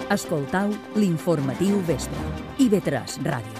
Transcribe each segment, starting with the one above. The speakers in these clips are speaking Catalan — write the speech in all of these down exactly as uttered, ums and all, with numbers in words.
Escoltau l'informatiu vespre. I ve tres Ràdio.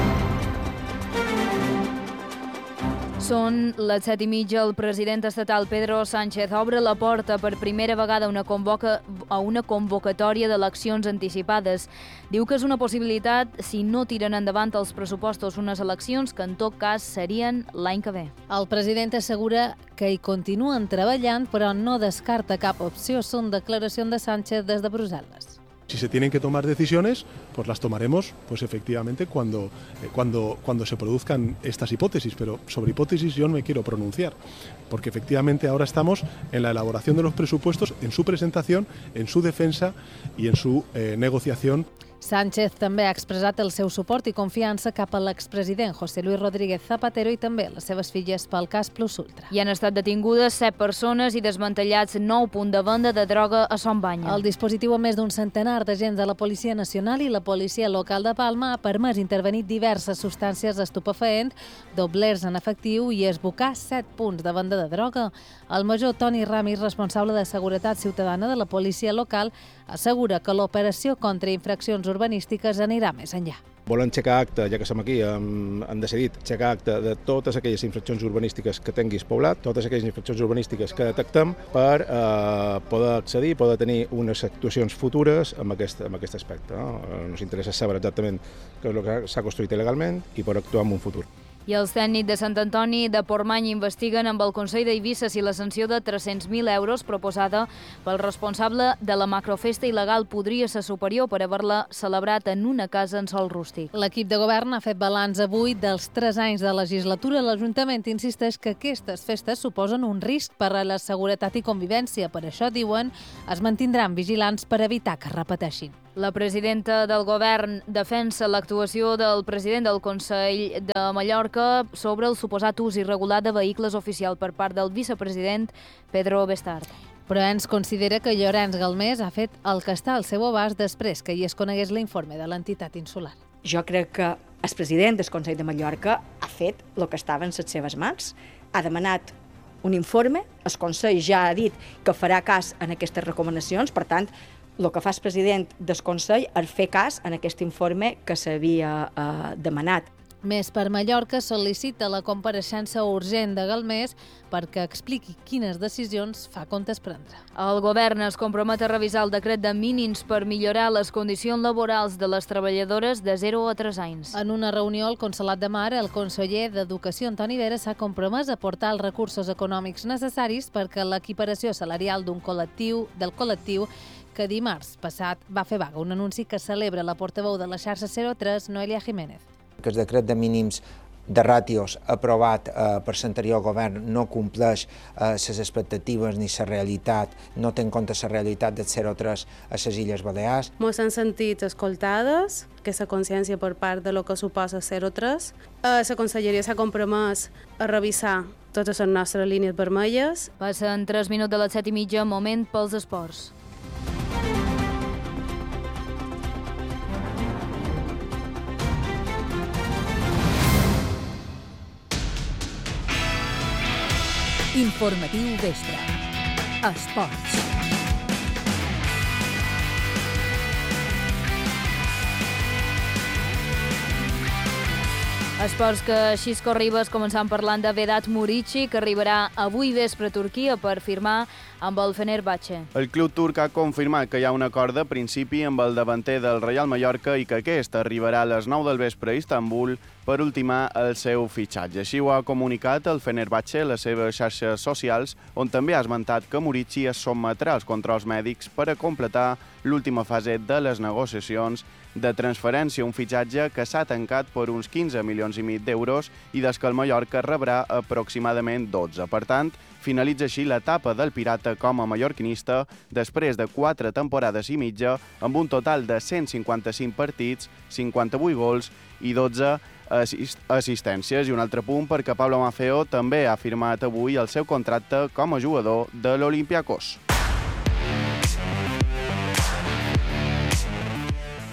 Són les set i mitja. El president estatal Pedro Sánchez obre la porta per primera vegada a una, convoca, a una convocatòria d'eleccions anticipades. Diu que és una possibilitat si no tiren endavant els pressupostos unes eleccions que en tot cas serien l'any que ve. El president assegura que hi continuen treballant però no descarta cap opció. Són declaracions de Sánchez des de Brussel·les. Si se tienen que tomar decisiones, pues las tomaremos, pues efectivamente, cuando, eh, cuando, cuando se produzcan estas hipótesis. Pero sobre hipótesis yo no me quiero pronunciar, porque efectivamente ahora estamos en la elaboración de los presupuestos, en su presentación, en su defensa y en su eh, negociación. Sánchez també ha expressat el seu suport i confiança cap a l'expresident José Luis Rodríguez Zapatero i també les seves filles pel cas Plus Ultra. Hi han estat detingudes set persones i desmantellats nou punts de venda de droga a Son Banya. El dispositiu amb més d'un centenar d'agents de la Policia Nacional i la Policia Local de Palma ha permès intervenir diverses substàncies estupefaents, doblers en efectiu i esbocar set punts de venda de droga. El major Toni Ramis, responsable de Seguretat Ciutadana de la Policia Local, assegura que l'operació contra infraccions urbanístiques anirà més enllà. Volem aixecar acte, ja que som aquí, hem, hem decidit aixecar acte de totes aquelles infraccions urbanístiques que tinguis poblat, totes aquelles infraccions urbanístiques que detectem per eh, poder accedir, poder tenir unes actuacions futures en aquest, en aquest aspecte. No? Ens interessa saber exactament què és el que s'ha construït il·legalment i per actuar en un futur. I els tècnics de Sant Antoni de Portmany investiguen amb el Consell d'Eivissa si la sanció de tres-cents mil euros proposada pel responsable de la macrofesta il·legal podria ser superior per haver-la celebrat en una casa en sòl rústic. L'equip de govern ha fet balanç avui dels tres anys de legislatura. L'Ajuntament insisteix que aquestes festes suposen un risc per a la seguretat i convivència. Per això, diuen, es mantindran vigilants per evitar que es repeteixin. La presidenta del govern defensa l'actuació del president del Consell de Mallorca sobre el suposat ús irregular de vehicles oficial per part del vicepresident Pedro Bestard. Però ens considera que Llorenç Galmés ha fet el que està al seu abast després que hi es conegués l'informe de l'entitat insular. Jo crec que el president del Consell de Mallorca ha fet el que estava en les seves mans. Ha demanat un informe, el Consell ja ha dit que farà cas en aquestes recomanacions, per tant, el que fa el president del Consell és fer cas en aquest informe que s'havia eh, demanat. Més per Mallorca sol·licita la compareixença urgent de Galmés perquè expliqui quines decisions fa comptes prendre. El govern es compromet a revisar el decret de mínims per millorar les condicions laborals de les treballadores de zero a tres anys. En una reunió al Consolat de Mar, el conseller d'Educació, Antoni Vera, s'ha compromès a aportar els recursos econòmics necessaris perquè l'equiparació salarial d'un col·lectiu del col·lectiu que dimarts passat va fer vaga, un anunci que celebra la portaveu de la xarxa zero tres, Noelia Jiménez. Que el decret de mínims de ràtios aprovat eh, per l'anterior govern no compleix les eh, expectatives ni la realitat, no té en compte la realitat del zero tres a les Illes Balears. Ens hem sentit escoltades, que és la consciència per part de lo que suposa zero tres. Eh, la Conselleria s'ha compromès a revisar totes les nostres línies vermelles. Passen tres minuts de les set i mitja, moment pels esports. Informatiu vespre. Esports. Esports que Xisco Ribas, començant parlant de Vedat Muriqi, que arribarà avui vespre a Turquia per firmar amb el Fenerbahçe. El club turc ha confirmat que hi ha un acord de principi amb el davanter del Real Mallorca i que aquest arribarà a les nou del vespre a Istanbul per ultimar el seu fitxatge. Així ho ha comunicat el Fenerbahçe a les seves xarxes socials, on també ha esmentat que Muriqi es sotmetrà als controls mèdics per a completar l'última fase de les negociacions de transferència, un fitxatge que s'ha tancat per uns quinze milions i mig d'euros i des que el Mallorca rebrà aproximadament dotze. Per tant, finalitza així l'etapa del Pirata com a mallorquinista després de quatre temporades i mitja amb un total de cent cinquanta-cinc partits, cinquanta-vuit gols i dotze assistències. I un altre punt perquè Pablo Maffeo també ha firmat avui el seu contracte com a jugador de l'Olympiacos.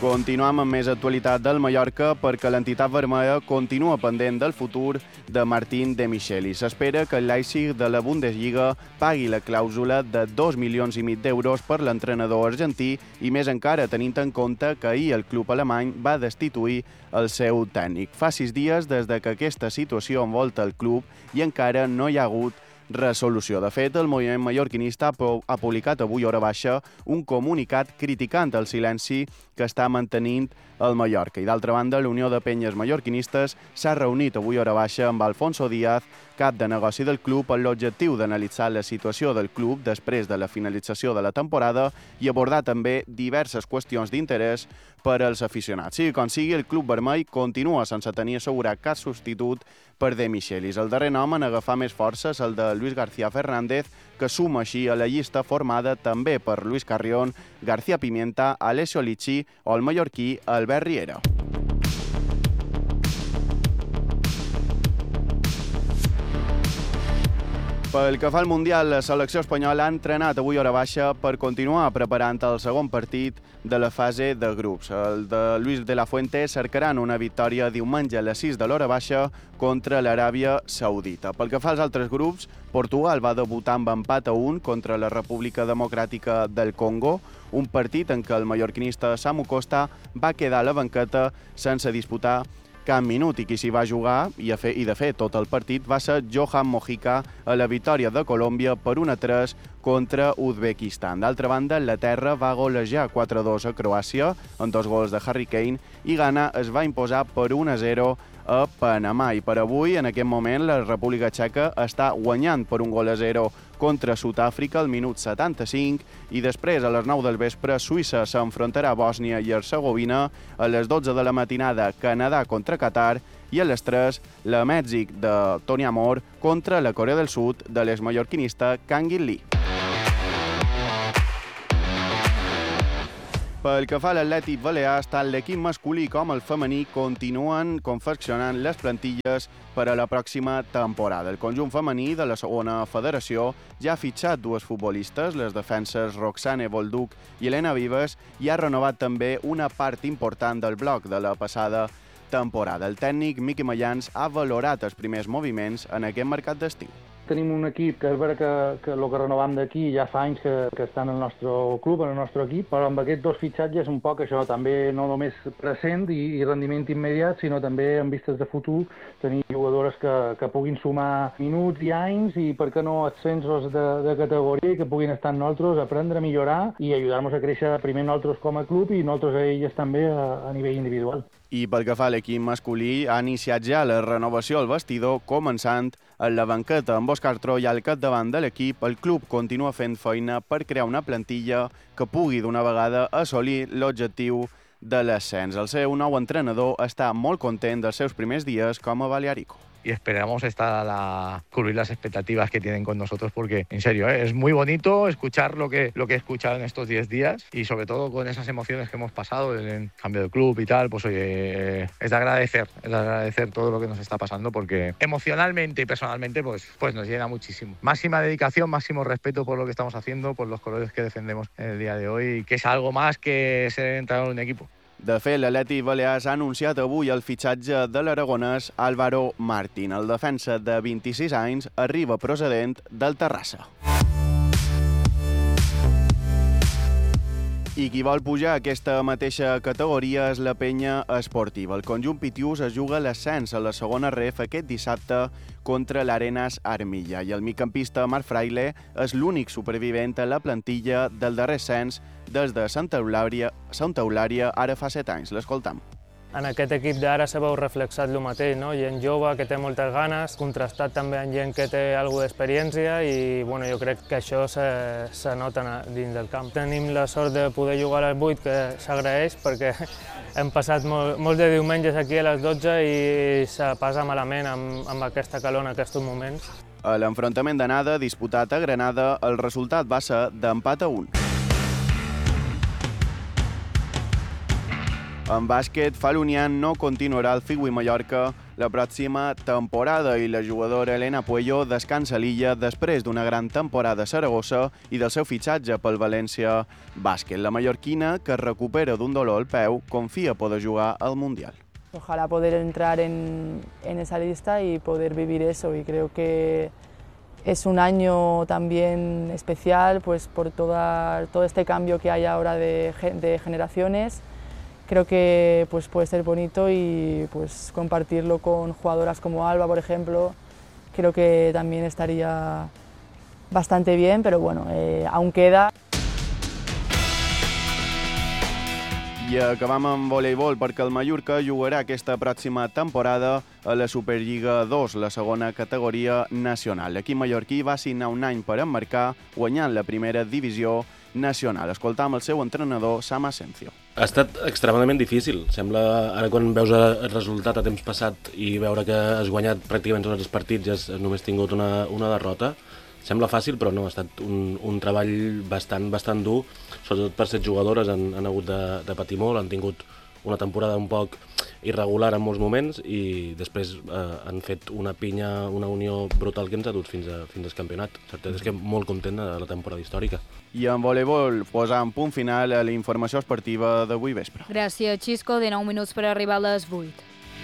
Continuem amb més actualitat del Mallorca perquè l'entitat vermella continua pendent del futur de Martín de Micheli. S'espera que el Leipzig de la Bundesliga pagui la clàusula de dos milions i mig d'euros per l'entrenador argentí i més encara tenint en compte que ahir el club alemany va destituir el seu tècnic. Fa sis dies des de que aquesta situació envolta el club i encara no hi ha hagut resolució. De fet, el moviment mallorquinista ha publicat avui hora baixa un comunicat criticant el silenci que està mantenint el Mallorca. I d'altra banda, la Unió de Penyes Mallorquinistes s'ha reunit avui hora baixa amb Alfonso Díaz, cap de negoci del club, amb l'objectiu d'analitzar la situació del club després de la finalització de la temporada i abordar també diverses qüestions d'interès per als aficionats. Sigui com sigui, el club vermell continua sense tenir assegurat cap substitut per De Michelis. El darrer nom en agafar més forces, el de Luis García Fernández, que suma així a la llista formada també per Luis Carrión, García Pimienta, Alessio Lichi o el mallorquí Albert Riera. Pel que fa al Mundial, la selecció espanyola ha entrenat avui hora baixa per continuar preparant el segon partit de la fase de grups. El de Luis de la Fuente cercaran una victòria diumenge a les sis de l'hora baixa contra l'Aràbia Saudita. Pel que fa als altres grups, Portugal va debutar amb empat a un contra la República Democràtica del Congo, un partit en què el mallorquinista Samu Costa va quedar a la banqueta sense disputar cap minut i qui s'hi va jugar i, a fer, i de fet tot el partit va ser Johan Mojica a la victòria de Colòmbia per un a tres contra Uzbekistan. D'altra banda, la terra va golejar quatre a dos a Croàcia amb dos gols de Harry Kane i Ghana es va imposar per un a zero a Panamà. I per avui, en aquest moment, la República Txeca està guanyant per un gol a zero contra Sud-àfrica al minut setanta-cinc i després, a les nou del vespre, Suïssa s'enfrontarà a Bòsnia i Hercegovina, a les dotze de la matinada Canadà contra Qatar i a les tres la Mèxic de Toni Amor contra la Corea del Sud de l'exmallorquinista Kang In Lee. Pel que fa a l'Atlètic Balears, tant l'equip masculí com el femení continuen confeccionant les plantilles per a la pròxima temporada. El conjunt femení de la segona federació ja ha fitxat dues futbolistes, les defenses Roxane Bolduc i Elena Vives, i ha renovat també una part important del bloc de la passada temporada. El tècnic Miqui Mayans ha valorat els primers moviments en aquest mercat d'estiu. Tenim un equip que és vera que, que el que renovam d'aquí ja fa anys que, que està en el nostre club, en el nostre equip, però amb aquests dos fitxatges un poc això, també no només present i, i rendiment immediat, sinó també en vistes de futur, tenir jugadores que, que puguin sumar minuts i anys i, per què no, ascensos de, de categoria i que puguin estar en nosaltres, aprendre a millorar i ajudar-nos a créixer primer nosaltres com a club i nosaltres a elles també a, a nivell individual. I pel que fa a l'equip masculí, ha iniciat ja la renovació al vestidor, començant en la banqueta amb Òscar Troy al capdavant de l'equip. El club continua fent feina per crear una plantilla que pugui d'una vegada assolir l'objectiu de l'ascens. El seu nou entrenador està molt content dels seus primers dies com a Balearico. Y esperamos estar a la, cubrir las expectativas que tienen con nosotros porque, en serio, ¿eh? es muy bonito escuchar lo que, lo que he escuchado en estos diez días y sobre todo con esas emociones que hemos pasado en el cambio de club y tal, pues oye, es de agradecer, es de agradecer todo lo que nos está pasando porque emocionalmente y personalmente pues, pues nos llena muchísimo. Máxima dedicación, máximo respeto por lo que estamos haciendo, por los colores que defendemos en el día de hoy, que es algo más que ser entrenador de un equipo. De fet, l'Atlètic Balears ha anunciat avui el fitxatge de l'aragonès Álvaro Martín. El defensa de vint-i-sis anys arriba procedent del Terrassa. I qui vol pujar a aquesta mateixa categoria és la Penya Esportiva. El conjunt pitiús es juga l'ascens a la segona ref aquest dissabte contra l'Arenas Armilla i el migcampista Marc Fraile és l'únic supervivent a la plantilla del darrer ascens des de Santa Eulària, Santa Eulària ara fa set anys. L'escoltam. En aquest equip d'ara se veu reflexat el mateix, no? Gent jove que té moltes ganes, contrastat també amb gent que té alguna d'experiència i bueno, jo crec que això se, se nota dins del camp. Tenim la sort de poder jugar a les vuit, que s'agraeix perquè hem passat molt, molts de diumenges aquí a les dotze i se passa malament amb, amb aquesta calor en aquests moments. A l'enfrontament d'anada, disputat a Granada, el resultat va ser d'empat a un. En bàsquet, Falunian no continuarà al Figui Mallorca la pròxima temporada i la jugadora Elena Puello descansa a l'illa després d'una gran temporada a Saragossa i del seu fitxatge pel València Bàsquet. La mallorquina, que es recupera d'un dolor al peu, confia poder jugar al Mundial. Ojalá poder entrar en, en esa lista y poder vivir eso, y creo que es un año también especial pues, por toda, todo este cambio que hay ahora de, de generaciones. Creo que pues, puede ser bonito y pues, compartirlo con jugadoras como Alba, por ejemplo, creo que también estaría bastante bien, pero bueno, eh, aún queda. I acabam amb voleibol perquè el Mallorca jugarà aquesta pròxima temporada a la Superliga dos, la segona categoria nacional. L'equip mallorquí va signar un any per emmarcar, guanyant la primera divisió nacional. Escoltam el seu entrenador, Sam Asencio. Ha estat extremadament difícil. Sembla, ara quan veus el resultat a temps passat i veure que has guanyat pràcticament tots els partits i has només tingut una, una derrota, sembla fàcil, però no, ha estat un, un treball bastant, bastant dur, sobretot per set jugadores han, han hagut de, de patir molt, han tingut una temporada un poc irregular en molts moments i després eh, han fet una pinya, una unió brutal que ens ha dut fins, a, fins al campionat. La certesa és que molt content de la temporada històrica. I en voleibol posam punt final a la informació esportiva d'avui vespre. Gràcies, Xisco. dinou minuts per arribar a les vuit.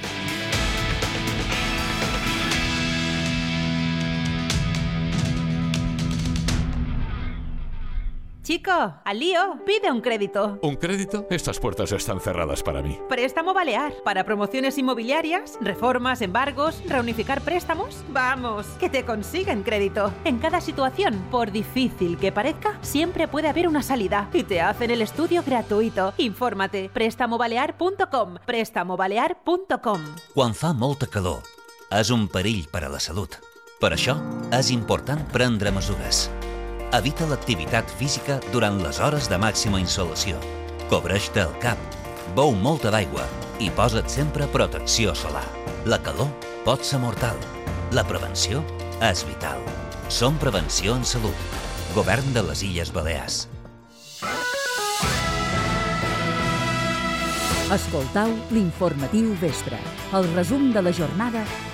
Chico, al lío, pide un crédito. ¿Un crédito? Estas puertas están cerradas para mí. Préstamo Balear. Para promociones inmobiliarias, reformas, embargos, reunificar préstamos. Vamos, que te consiguen crédito. En cada situación, por difícil que parezca, siempre puede haber una salida. Y te hacen el estudio gratuito. Infórmate. préstamo balear punto com. préstamo balear punto com. Quan fa molta calor, és un perill per a la salut. Per això, és important prendre mesures. Evita l'activitat física durant les hores de màxima insolació. Cobreix-te el cap, beu molta d'aigua i posa't sempre protecció solar. La calor pot ser mortal. La prevenció és vital. Som Prevenció en Salut. Govern de les Illes Balears. Escoltau l'informatiu vespre, el resum de la jornada